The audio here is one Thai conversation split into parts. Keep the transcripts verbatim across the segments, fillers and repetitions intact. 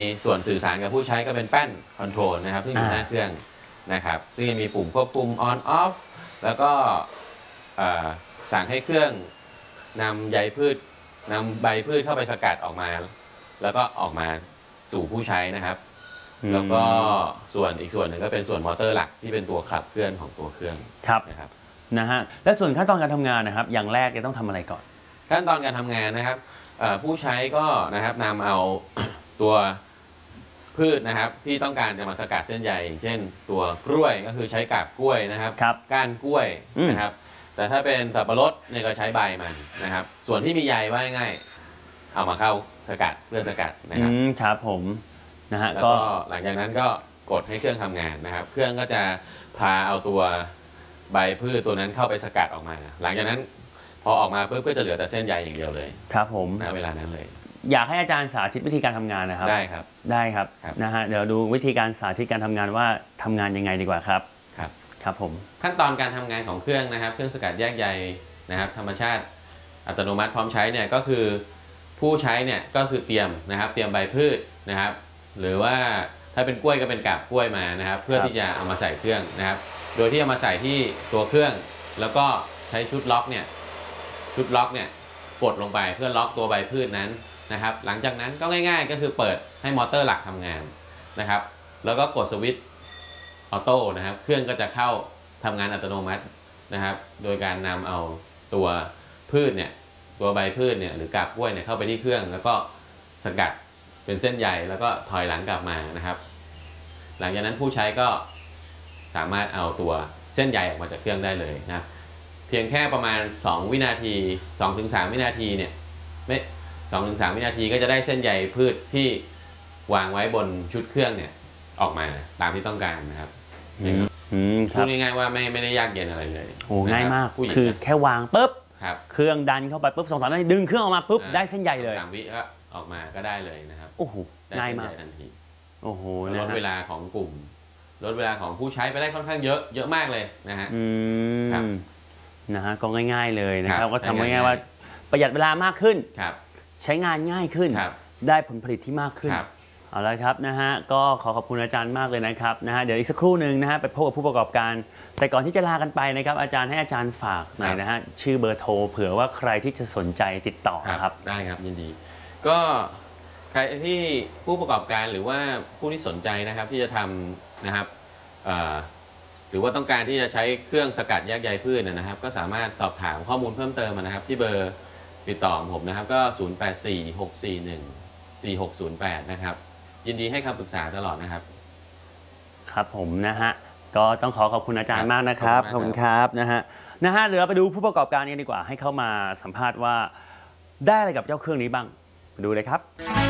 ส่วนสื่อสารกับผู้ใช้ก็เป็นแป้นคอนโทรลนะครับที่อยู่หน้าเครื่องนะครับซึ่งจะมีปุ่มควบคุม on off แล้วก็สั่งให้เครื่องนำใยพืชนำใบพืชเข้าไปสกัดออกมาแล้วก็ออกมาสู่ผู้ใช้นะครับแล้วก็ส่วนอีกส่วนหนึ่งก็เป็นส่วนมอเตอร์หลักที่เป็นตัวขับเคลื่อนของตัวเครื่องนะครับนะฮะและส่วนขั้นตอนการทำงานนะครับอย่างแรกจะต้องทำอะไรก่อนขั้นตอนการทำงานนะครับผู้ใช้ก็นะครับนำเอาตัวพืชนะครับที่ต้องการจะมาสกัดเส้นใยเช่นตัวกล้วยก็คือใช้กาบกล้วยนะครับก้านกล้วยนะครับแต่ถ้าเป็นสับปะรดเนี่ยก็ใช้ใบมันนะครับส่วนที่มีใยว่าง่ายๆเอามาเข้าสกัดเพื่อสกัดนะครับครับผมนะฮะแล้วก็หลังจากนั้นก็กดให้เครื่องทำงานนะครับเครื่องก็จะพาเอาตัวใบพืชตัวนั้นเข้าไปสกัดออกมาหลังจากนั้นพอออกมาเพื่อเพื่อจะเหลือแต่เส้นใยอย่างเดียวเลยครับผมณเวลานั้นเลยอยากให้อาจารย์สาธิตวิธีการทำงานนะครับได้ครับได้ครับนะฮะเดี๋ยวดูวิธีการสาธิตการทำงานว่าทำงานยังไงดีกว่าครับครับครับผมขั้นตอนการทำงานของเครื่องนะครับเครื่องสกัดแยกใยนะครับธรรมชาติอัตโนมัติพร้อมใช้เนี่ยก็คือผู้ใช้เนี่ยก็คือเตรียมนะครับเตรียมใบพืชนะครับหรือว่าถ้าเป็นกล้วยก็เป็นกาบกล้วยมานะครับเพื่อที่จะเอามาใส่เครื่องนะครับโดยที่เอามาใส่ที่ตัวเครื่องแล้วก็ใช้ชุดล็อกเนี่ยชุดล็อกเนี่ยกดลงไปเพื่อล็อกตัวใบพืชนั้นนะครับหลังจากนั้นก็ง่ายๆก็คือเปิดให้มอเตอร์หลักทำงานนะครับแล้วก็กดสวิตช์ออโต้นะครับเครื่องก็จะเข้าทำงานอัตโนมัตินะครับโดยการนำเอาตัวพืชเนี่ยตัวใบพืชเนี่ยหรือกาบกล้วยเนี่ยเข้าไปที่เครื่องแล้วก็สกัดเป็นเส้นใยแล้วก็ถอยหลังกลับมานะครับหลังจากนั้นผู้ใช้ก็สามารถเอาตัวเส้นใยออกมาจากเครื่องได้เลยนะเพียงแค่ประมาณสองวินาที สองถึงสาม วินาทีเนี่ยไม่ สองถึงสาม วินาทีก็จะได้เส้นใยพืชที่วางไว้บนชุดเครื่องเนี่ยออกมาตามที่ต้องการนะครับพูดง่ายๆว่าไม่ไม่ได้ยากเย็นอะไรเลยโอ้ง่ายมากคือแค่วางปุ๊บเครื่องดันเข้าไปปุ๊บสองสามนาทีดึงเครื่องออกมาปุ๊บได้เส้นใยเลยสามวิก็ออกมาก็ได้เลยนะครับโอ้โหง่ายมากทันทีโอ้โหลดเวลาของกลุ่มลดเวลาของผู้ใช้ไปได้ค่อนข้างเยอะเยอะมากเลยนะฮะอืมนะฮะก็ง่ายๆเลยนะครับก็ทำง่ายๆว่าประหยัดเวลามากขึ้นใช้งานง่ายขึ้นได้ผลผลิตที่มากขึ้นเอาละครับนะฮะก็ขอขอบคุณอาจารย์มากเลยนะครับนะฮะเดี๋ยวอีกสักครู่หนึ่งนะฮะไปพบกับผู้ประกอบการแต่ก่อนที่จะลากันไปนะครับอาจารย์ให้อาจารย์ฝากหน่อยนะฮะชื่อเบอร์โทรเผื่อว่าใครที่จะสนใจติดต่อครับได้ครับยินดีก็ใครที่ผู้ประกอบการหรือว่าผู้ที่สนใจนะครับที่จะทำนะครับหรือว่าต้องการที่จะใช้เครื่องสกัดแยกใยพืชนะครับก็สามารถสอบถามข้อมูลเพิ่มเติมนะครับที่เบอร์ติดต่อของผมนะครับก็ ศูนย์ แปด สี่ หก สี่ หนึ่ง สี่ หก ศูนย์ แปด นะครับยินดีให้คำปรึกษาตลอดนะครับครับผมนะฮะก็ต้องขอขอบคุณอาจารย์มากนะครับขอบคุณครับนะฮะนะฮะเดี๋ยวเราไปดูผู้ประกอบการกันดีกว่าให้เข้ามาสัมภาษณ์ว่าได้อะไรกับเจ้าเครื่องนี้บ้างดูเลยครับ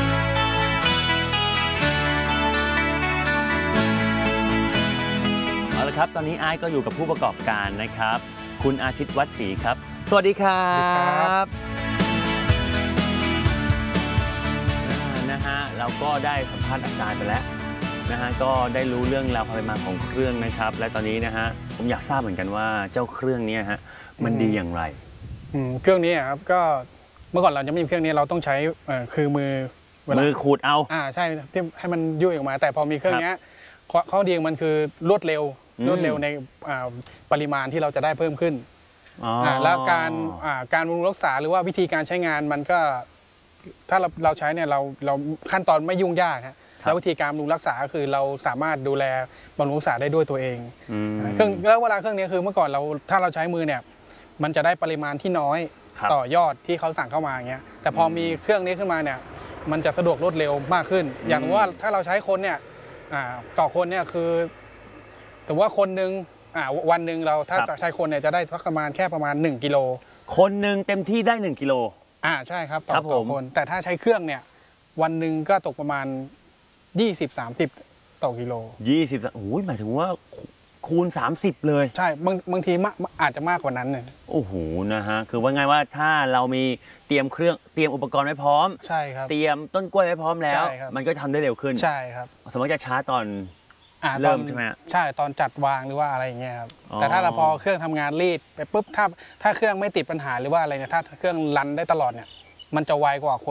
เอาละครับตอนนี้ไอ้ก็อยู่กับผู้ประกอบการนะครับคุณอาทิตย์วัดศรีครับสวัสดีครับนะฮะเราก็ได้สัมภาษณ์อาจารย์ไปแล้วนะฮะก็ได้รู้เรื่องราวความเป็นมาของเครื่องนะครับและตอนนี้นะฮะผมอยากทราบเหมือนกันว่าเจ้าเครื่องนี้ฮะมันดีอย่างไรเครื่องนี้ครับก็เมื่อก่อนเราจะไม่มีเครื่องนี้เราต้องใช้คือมือมือขูดเอาอ่าใช่ที่ให้มันยุ่ยออกมาแต่พอมีเครื่องนี้ข้อดีของมันคือรวดเร็วรวดเร็วในปริมาณที่เราจะได้เพิ่มขึ้นแล้วการการบำรุงรักษาหรือว่าวิธีการใช้งานมันก็ถ้าเราเราใช้เนี่ยเราเราขั้นตอนไม่ยุ่งยากฮะแล้ววิธีการบำรุงรักษาคือเราสามารถดูแลบำรุงรักษาได้ด้วยตัวเองเครื่องแล้วเวลาเครื่องนี้คือเมื่อก่อนเราถ้าเราใช้มือเนี่ยมันจะได้ปริมาณที่น้อยต่อยอดที่เขาสั่งเข้ามาอย่างเงี้ยแต่พอมีเครื่องนี้ขึ้นมาเนี่ยมันจะสะดวกรวดเร็วมากขึ้นอย่างว่าถ้าเราใช้คนเนี่ยต่อคนเนี่ยคือแต่ว่าคนหนึ่งวันหนึ่งเราถ้าใช้คนเนี่ยจะได้ประมาณแค่ประมาณหนึ่งกิโลคนหนึ่งเต็มที่ได้หนึ่งกิโลอ่าใช่ครับต่อคนแต่ถ้าใช้เครื่องเนี่ยวันหนึ่งก็ตกประมาณยี่สิบ สามสิบต่อกิโลยี่สิบโอ้ยหมายถึงว่าคูณสามสิบเลยใช่บางบางทีอาจจะมากกว่านั้นเนี่ยโอ้โหนะฮะคือว่าไงว่าถ้าเรามีเตรียมเครื่องเตรียมอุปกรณ์ไว้พร้อมใช่ครับเตรียมต้นกล้วยไว้พร้อมแล้วมันก็ทำได้เร็วขึ้นใช่ครับสมมติจะช้าตอนเริ่มใช่ไหมใช่ตอนจัดวางหรือว่าอะไรอย่างเงี้ยครับแต่ถ้าเราพอเครื่องทำงานรีดไปปุ๊บถ้าถ้าเครื่องไม่ติดปัญหาหรือว่าอะไรเนี่ยถ้าเครื่องรันได้ตลอดเนี่ยมันจะไวกว่าคน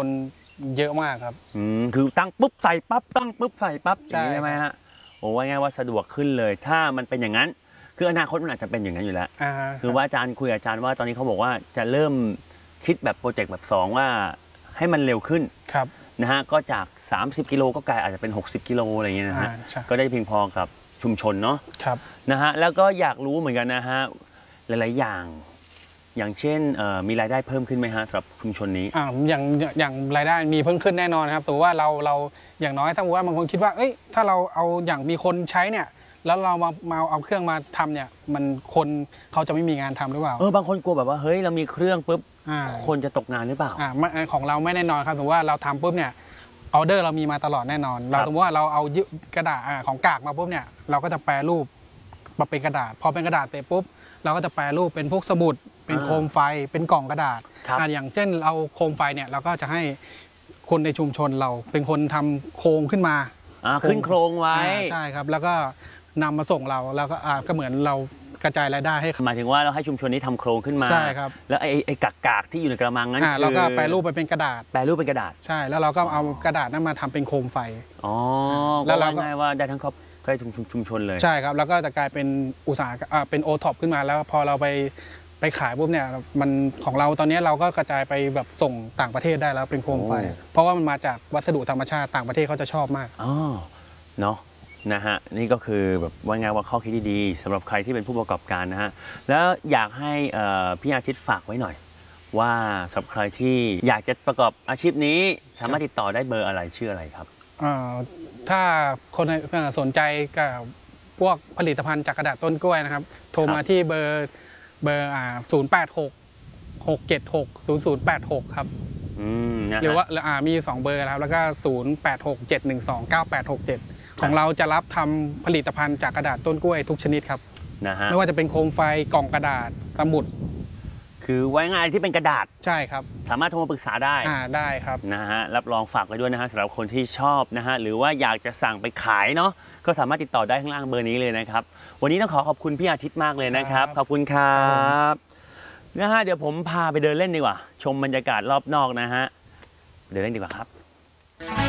เยอะมากครับอืมคือตั้งปุ๊บใส่ปั๊บตั้งปุ๊บใส่ปั๊บใช่ใช่ไหมฮะโอ้ว่าง่ายว่าสะดวกขึ้นเลย ถ้ามันเป็นอย่างนั้นคืออนาคตมันอาจจะเป็นอย่างนั้นอยู่แล้วอ่าคือว่าอาจารย์คุยกับอาจารย์ว่าตอนนี้เขาบอกว่าจะเริ่มคิดแบบโปรเจกต์แบบสองว่าให้มันเร็วขึ้นครับนะฮะก็จากสามสิบกิโลก็กลายอาจจะเป็นหกสิบกิโลอะไรอย่างเงี้ยนะฮะอ่าใช่ก็ได้เพียงพอกับชุมชนเนาะครับนะฮะแล้วก็อยากรู้เหมือนกันนะฮะหลายๆอย่าง อย่างเช่นมีรายได้เพิ่มขึ้นไหมฮะสำหรับชุมชนนี้อ่าอย่างอย่างรายได้มีเพิ่มขึ้นแน่นอนครับสมมติว่าเราเราอย่างน้อยถ้าสมมติว่าบางคนคิดว่าเอ้ยถ้าเราเอาอย่างมีคนใช้เนี่ยแล้วเรามามาเอาเครื่องมาทำเนี่ยมันคนเขาจะไม่มีงานทำหรือเปล่าเออบางคนกลัวแบบว่าเฮ้ยเรามีเครื่องปุ๊บอ่าคนจะตกงานหรือเปล่าอ่าของเราไม่แน่นอนครับสมมติว่าเราทำปุ๊บเนี่ยออเดอร์เรามีมาตลอดแน่นอน เราสมมติว่าเราเอายึกระดาษของกากมาปุ๊บเนี่ยเราก็จะแปรรูปมาเป็นกระดาษ พอเป็นกระดาษเสร็จปุ๊บเราก็จะแปรรูปเป็นพวกสมุดเป็นโคมไฟเป็นกล่องกระดาษอย่างเช่นเราโคมไฟเนี่ยเราก็จะให้คนในชุมชนเราเป็นคนทำโครงขึ้นมาขึ้นโครงไว้ใช่ครับแล้วก็นำมาส่งเราแล้วก็ก็เหมือนเรากระจายรายได้ให้หมายถึงว่าเราให้ชุมชนนี้ทำโครงขึ้นมาใช่ครับแล้วไอ้ไอ้กากๆที่อยู่ในกระมังนั้นคือเราก็แปรรูปไปเป็นกระดาษแปรรูปเป็นกระดาษใช่แล้วเราก็เอากระดาษนั้นมาทำเป็นโคมไฟอ๋อแล้วเราง่ายว่าได้ทั้งครอบครัวชุมชนเลยใช่ครับแล้วก็จะกลายเป็นอุตสาหกรรมเป็นโอท็อปขึ้นมาแล้วพอเราไปไปขายปุ๊บเนี่ยมันของเราตอนนี้เราก็กระจายไปแบบส่งต่างประเทศได้แล้วเป็นโคมไฟเพราะว่ามันมาจากวัสดุธรรมชาติต่างประเทศเขาจะชอบมากอ๋อเนาะนะฮะนี่ก็คือแบบว่าไงว่าข้อคิดดีๆสำหรับใครที่เป็นผู้ประกอบการนะฮะแล้วอยากให้พี่อาทิตย์ฝากไว้หน่อยว่าสำหรับใครที่อยากจะประกอบอาชีพนี้สามารถติดต่อได้เบอร์อะไรชื่ออะไรครับถ้าคนสนใจกับพวกผลิตภัณฑ์จากกระดาษต้นกล้วยนะครับโทรมาที่เบอร์เบอร์ศูนย์แปดหก หกเจ็ดหก ศูนย์ศูนย์แปดหกครับหรือว่ามีสองเบอร์แล้วแล้วก็ศูนย์แปดหก เจ็ดหนึ่งสอง เก้าแปดหกเจ็ดของเราจะรับทำผลิตภัณฑ์จากกระดาษต้นกล้วยทุกชนิดครับนะฮะไม่ว่าจะเป็นโคมไฟกล่องกระดาษสมุดคือไว้งานที่เป็นกระดาษใช่ครับสามารถโทรมาปรึกษาได้อ่าได้ครับนะฮะรับรองฝากไว้ด้วยนะฮะสำหรับคนที่ชอบนะฮะหรือว่าอยากจะสั่งไปขายเนาะก็สามารถติดต่อได้ข้างล่างเบอร์นี้เลยนะครับวันนี้ต้องขอขอบคุณพี่อาทิตย์มากเลยนะครับขอบคุณครับนะฮะเดี๋ยวผมพาไปเดินเล่นดีกว่าชมบรรยากาศรอบนอกนะฮะเดินเล่นดีกว่าครับ